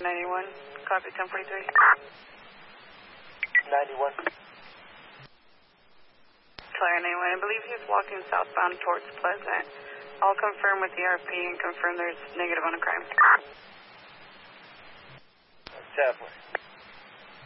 91, copy 1043. 91. Claire 91, I believe he's walking southbound towards Pleasant. I'll confirm with the RP and confirm there's negative on a crime. Definitely.